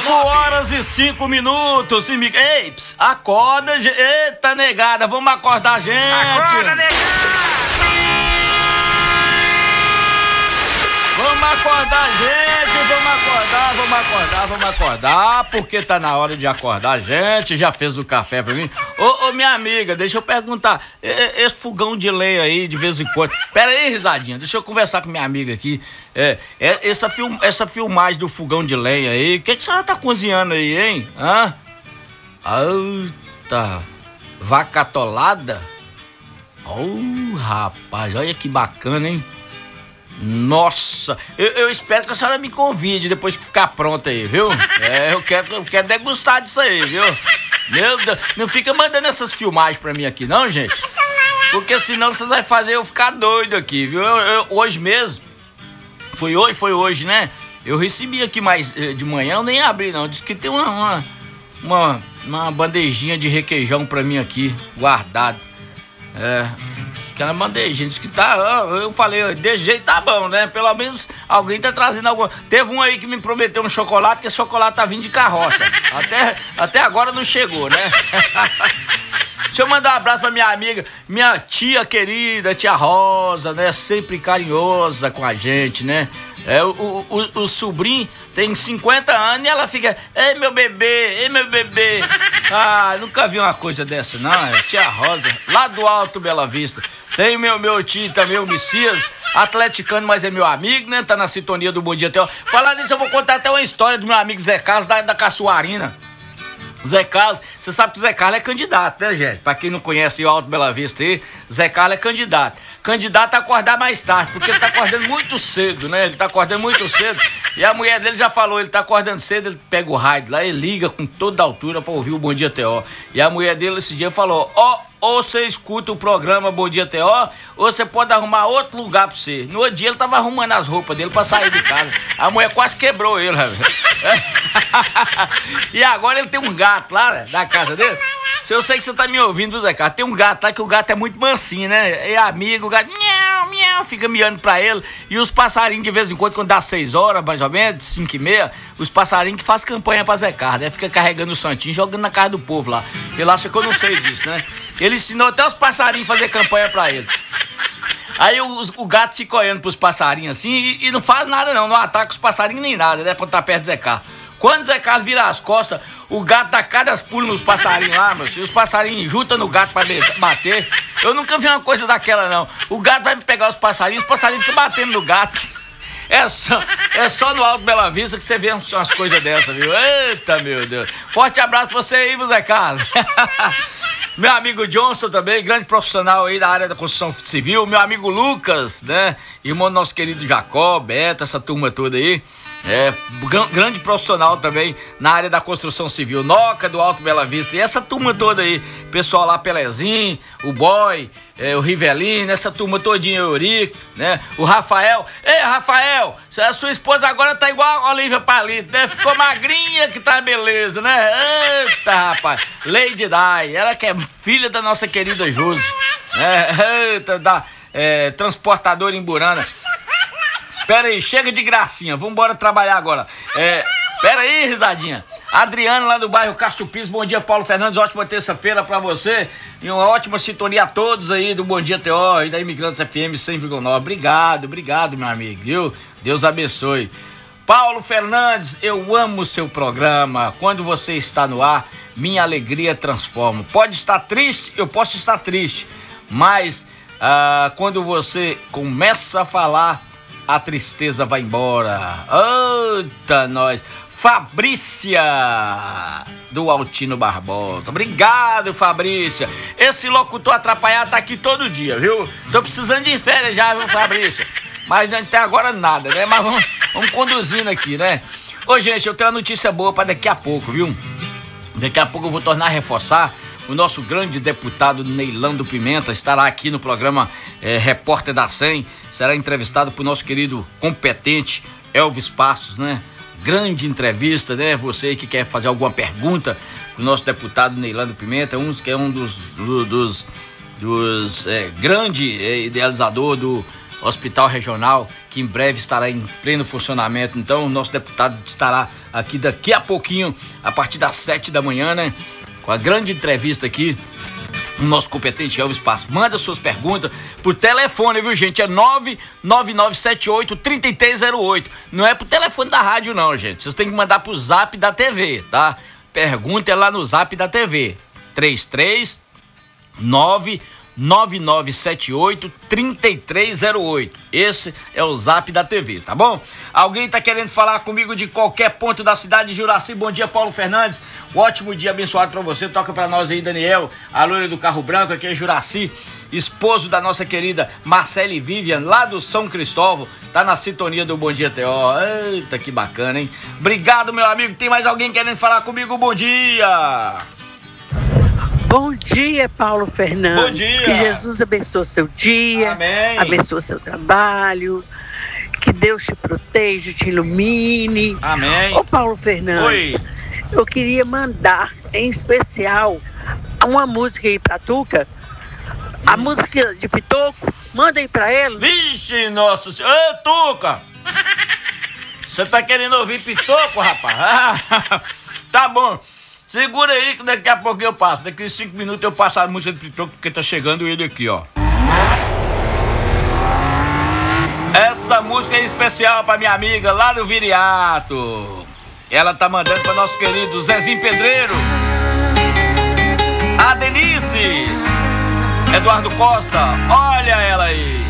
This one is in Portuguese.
5h05. Ei, acorda, eita negada, vamos acordar a gente. Acorda, negada. Vamos acordar, gente, vamos acordar, porque tá na hora de acordar, gente. Já fez o café pra mim? Ô, minha amiga, deixa eu perguntar, esse fogão de lenha aí, de vez em quando, pera aí, risadinha, deixa eu conversar com minha amiga aqui, essa filmagem do fogão de lenha aí, o que a senhora tá cozinhando aí, hein? Eita, vaca atolada? Rapaz, olha que bacana, hein? Nossa, eu espero que a senhora me convide depois que ficar pronta aí, viu? Eu quero degustar disso aí, viu? Meu Deus, não fica mandando essas filmagens pra mim aqui não, gente. Porque senão vocês vão fazer eu ficar doido aqui, viu? Hoje mesmo, foi hoje, né? Eu recebi aqui mais de manhã, eu nem abri não. Diz que tem uma bandejinha de requeijão pra mim aqui, guardado. Aquela bandejinha, disse que tá, eu falei, desse jeito tá bom, né? Pelo menos alguém tá trazendo alguma. Teve um aí que me prometeu um chocolate, que esse chocolate tá vindo de carroça. Até agora não chegou, né? Deixa eu mandar um abraço pra minha amiga, minha tia querida, tia Rosa, né? Sempre carinhosa com a gente, né? O sobrinho tem 50 anos e ela fica, ei meu bebê. Nunca vi uma coisa dessa, não. Tia Rosa, lá do Alto Bela Vista. Tem meu tio também, o Messias, atleticano, mas é meu amigo, né? Tá na sintonia do Bom Dia Teó. Falar nisso, eu vou contar até uma história do meu amigo Zé Carlos, da Caçoarina. Zé Carlos, você sabe que o Zé Carlos é candidato, né, gente? Pra quem não conhece o Alto Bela Vista aí, Zé Carlos é candidato. Candidato a acordar mais tarde, porque ele tá acordando muito cedo, né? Ele tá acordando muito cedo. E a mulher dele já falou, ele tá acordando cedo, ele pega o rádio lá e liga com toda a altura pra ouvir o Bom Dia Teó. E a mulher dele esse dia falou, ou você escuta o programa Bom Dia Teó, ou você pode arrumar outro lugar pra você. No outro dia ele tava arrumando as roupas dele pra sair de casa. A mulher quase quebrou ele, velho. E agora ele tem um gato lá, né, na casa dele. Se eu sei que você tá me ouvindo, Zé Carlos, tem um gato lá que o gato é muito mansinho, né? É amigo, o gato miau, fica miando pra ele. E os passarinhos de vez em quando dá 6 horas, mais ou menos, 5h30, os passarinhos que fazem campanha pra Zé Carlos, né? Fica carregando o santinho, jogando na casa do povo lá. Ele acha que eu não sei disso, né? Ele ensinou até os passarinhos a fazer campanha pra ele. Aí o gato fica olhando pros passarinhos assim e não faz nada não ataca os passarinhos nem nada, né? Quando tá perto do Zé Carlos. Quando o Zé Carlos vira as costas, o gato dá cada pulo nos passarinhos lá, meu filho. Os passarinhos juntam no gato pra bater. Eu nunca vi uma coisa daquela não. O gato vai pegar os passarinhos ficam batendo no gato. É só no Alto Bela Vista que você vê umas coisas dessas, viu? Eita, meu Deus. Forte abraço pra você aí, Zé Carlos. Meu amigo Johnson também, grande profissional aí da área da construção civil. Meu amigo Lucas, né? Irmão do nosso querido Jacó, Beto, essa turma toda aí. Grande profissional também na área da construção civil. Noca do Alto Bela Vista. E essa turma toda aí. Pessoal lá, Pelezinho, o Boy, o Rivelino, essa turma todinha, o Eurico, né? O Rafael. Ei, Rafael, a sua esposa agora tá igual a Olivia Palito, né? Ficou magrinha que tá beleza, né? Eita, rapaz. Lady Di, ela que é filha da nossa querida Josi, né? Eita, transportadora em Burana. Pera aí, chega de gracinha, vambora trabalhar agora. Pera aí, risadinha. Adriano lá do bairro Castro Pires, bom dia, Paulo Fernandes, ótima terça-feira pra você e uma ótima sintonia a todos aí do Bom Dia Teó e da Imigrantes FM 100,9. Obrigado, meu amigo, viu? Deus abençoe. Paulo Fernandes, eu amo o seu programa. Quando você está no ar, minha alegria transforma. Pode estar triste, eu posso estar triste, mas quando você começa a falar, a tristeza vai embora. Eita, nós. Fabrícia do Altino Barbosa. Obrigado, Fabrícia. Esse locutor atrapalhado tá aqui todo dia, viu? Tô precisando de férias já, viu, Fabrícia? Mas até agora nada, né? Mas vamos conduzindo aqui, né? Ô, gente, eu tenho uma notícia boa pra daqui a pouco, viu? Daqui a pouco eu vou tornar a reforçar. O nosso grande deputado Neilando Pimenta estará aqui no programa Repórter da 100. Será entrevistado por nosso querido competente Elvis Passos, né? Grande entrevista, né? Você que quer fazer alguma pergunta pro nosso deputado Neilando Pimenta, que é um dos grande idealizador Hospital Regional, que em breve estará em pleno funcionamento. Então, o nosso deputado estará aqui daqui a pouquinho, a partir das 7 da manhã, né? Com a grande entrevista aqui. O nosso competente Elvis Passos. Manda suas perguntas por telefone, viu, gente? É 99978-3308. Não é pro telefone da rádio, não, gente. Vocês têm que mandar pro zap da TV, tá? Pergunta é lá no zap da TV. 3399978-3308. Esse é o zap da TV, tá bom? Alguém tá querendo falar comigo de qualquer ponto da cidade de Juraci? Bom dia, Paulo Fernandes. Um ótimo dia abençoado pra você. Toca pra nós aí, Daniel, a loira do carro branco, aqui é Juraci, esposo da nossa querida Marcele Vivian, lá do São Cristóvão. Tá na sintonia do Bom Dia T.O. Eita, que bacana, hein? Obrigado, meu amigo. Tem mais alguém querendo falar comigo? Bom dia! Bom dia, Paulo Fernandes. Bom dia. Que Jesus abençoe seu dia. Amém. Abençoe seu trabalho. Que Deus te proteja, te ilumine. Amém. Ô, Paulo Fernandes. Oi. Eu queria mandar, em especial, uma música aí pra Tuca. A música de Pitoco. Manda aí pra ele. Vixe, nossa senhora. Ô, Tuca! Você tá querendo ouvir Pitoco, rapaz? Tá bom. Segura aí que daqui a pouco eu passo. Daqui a 5 minutos eu passo a música de Pitoco, porque tá chegando ele aqui, ó. Essa música é especial pra minha amiga lá do Viriato. Ela tá mandando pra nosso querido Zezinho Pedreiro, a Denise, Eduardo Costa, olha ela aí.